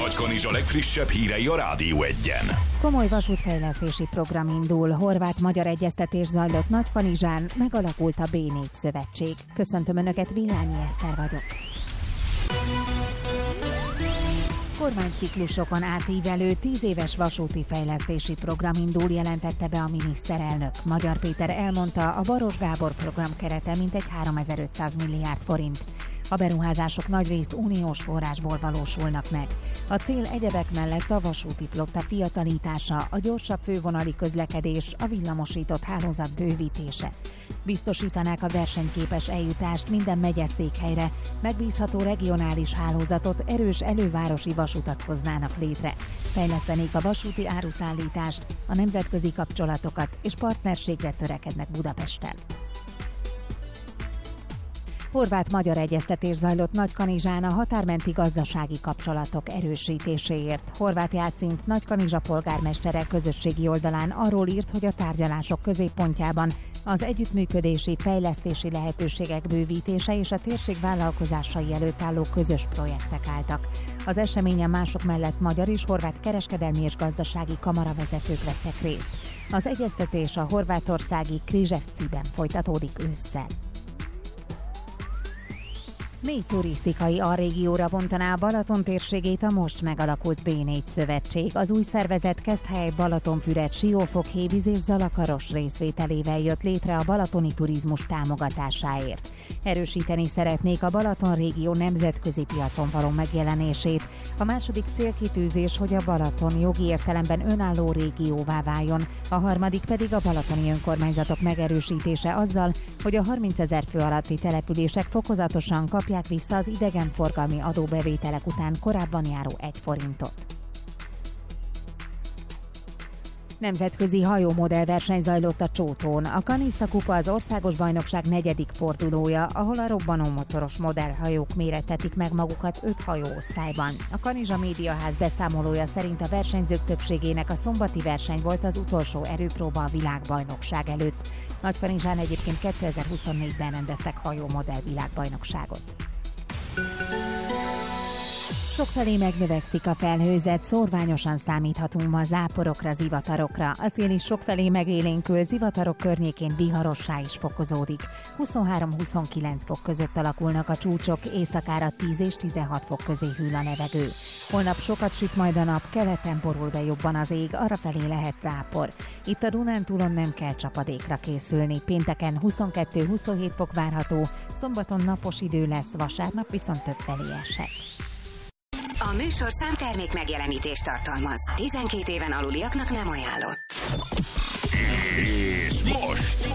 Nagykanizsa legfrissebb hírei a Rádió Egyen. Komoly vasútfejlesztési program indul. Horvát-magyar egyeztetés zajlott Nagykanizsán, megalakult a B4 szövetség. Köszöntöm Önöket, Villányi Eszter vagyok. Kormányciklusokon átívelő 10 éves vasúti fejlesztési program indul, jelentette be a miniszterelnök. Magyar Péter elmondta, a Baross Gábor program kerete mintegy 3500 milliárd forint. A beruházások nagyrészt uniós forrásból valósulnak meg. A cél egyebek mellett a vasúti flotta fiatalítása, a gyorsabb fővonali közlekedés, a villamosított hálózat bővítése. Biztosítanák a versenyképes eljutást minden megyeszékhelyre, megbízható regionális hálózatot, erős elővárosi vasutat hoznának létre. Fejlesztenék a vasúti áruszállítást, a nemzetközi kapcsolatokat és partnerségre törekednek Budapesten. Horvát-magyar egyeztetés zajlott Nagykanizsán a határmenti gazdasági kapcsolatok erősítéséért. Horváth Jácint Nagykanizsa polgármestere közösségi oldalán arról írt, hogy a tárgyalások középpontjában az együttműködési, fejlesztési lehetőségek bővítése és a térség vállalkozásai előtt álló közös projektek álltak. Az eseményen mások mellett magyar és horvát kereskedelmi és gazdasági kamaravezetők vettek részt. Az egyeztetés a horvátországi Križevciben folytatódik ősszel. 4 turisztikai alrégióra bontaná a Balaton térségét a most megalakult B4 szövetség. Az új szervezet Keszthely, Balatonfüred, Siófok, Hévíz és Zalakaros részvételével jött létre a balatoni turizmus támogatásáért. Erősíteni szeretnék a Balaton régió nemzetközi piacon való megjelenését. A második célkitűzés, hogy a Balaton jogi értelemben önálló régióvá váljon. A harmadik pedig a balatoni önkormányzatok megerősítése azzal, hogy a 30 000 fő alatti települések fokozatosan kapják vissza az idegenforgalmi adóbevételek után korábban járó 1 forintot. Nemzetközi hajómodellverseny zajlott a Csótón. A Canissa Kupa az országos bajnokság 4. fordulója, ahol a robbanómotoros modellhajók mérettetik meg magukat 5 hajóosztályban. A Kanizsa Médiaház beszámolója szerint a versenyzők többségének a szombati verseny volt az utolsó erőpróba a világbajnokság előtt. Nagykanizsán egyébként 2024-ben rendeztek hajómodell világbajnokságot. Sokfelé megnövekszik a felhőzet, szórványosan számíthatunk ma záporokra, zivatarokra. A szél is sokfelé megélénkül, zivatarok környékén viharossá is fokozódik. 23-29 fok között alakulnak a csúcsok, éjszakára 10 és 16 fok közé hűl a levegő. Holnap sokat süt majd a nap, keleten borul be jobban az ég, arrafelé lehet zápor. Itt a Dunántúlon nem kell csapadékra készülni. Pénteken 22-27 fok várható, szombaton napos idő lesz, vasárnap viszont többfelé eshet. A műsor számtermék megjelenítést tartalmaz. 12 éven aluliaknak nem ajánlott. És most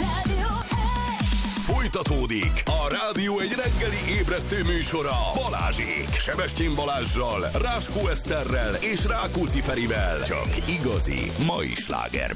folytatódik a Rádió egy reggeli ébresztő műsora Balázsék, Sebestyén Balázssal, Ráskó Eszterrel és Rákóczi Ferivel. Csak igazi mai sláger